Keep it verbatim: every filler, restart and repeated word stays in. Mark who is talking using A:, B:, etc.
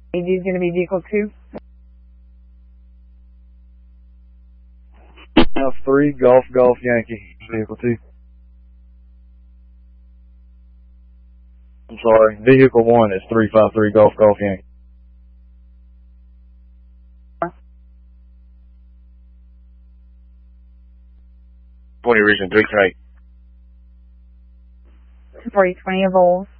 A: A D is going to be vehicle two.
B: F three, Golf, Golf, Yankee, vehicle two. I'm sorry, vehicle one is three five three, Golf, Golf, Yankee.
C: twenty region three three.
A: forty twenty evolve.